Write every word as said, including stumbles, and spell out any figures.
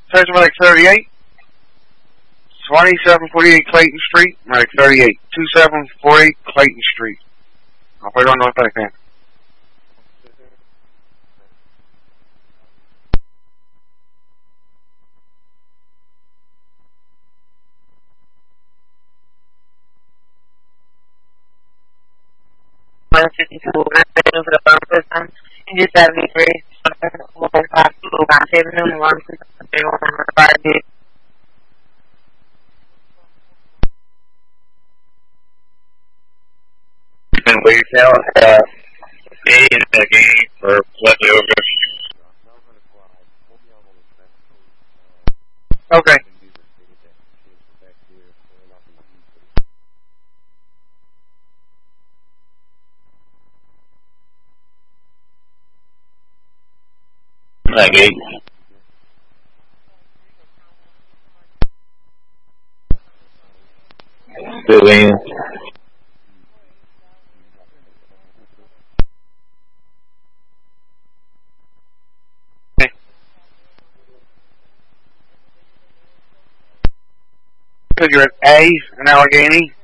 Says Medic thirty-eight. twenty-seven forty-eight Clayton Street. Medic thirty-eight. twenty-seven forty-eight Clayton Street. I'll put it on the back then. one fifty-two, for the phone system. India seventy-three, one five two, Avenue, one six three one five D. And we tell uh, A and the game for leftover. Okay. Like eight. Still in. You're at A in Allegheny.